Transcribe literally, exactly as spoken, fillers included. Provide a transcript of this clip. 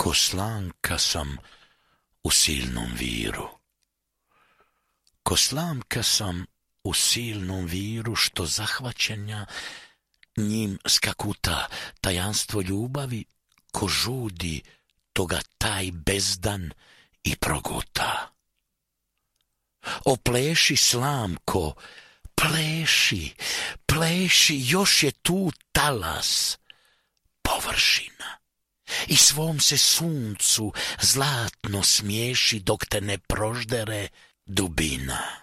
ko slanka sam u silnom viru. Ko slamka sam u silnom viru, što zahvaćenja njim skakuta tajanstvo ljubavi, ko žudi toga taj bezdan i proguta. O pleši slamko, pleši, pleši, još je tu talas, površina, i svom se suncu zlatno smiješi dok te ne proždere dubina.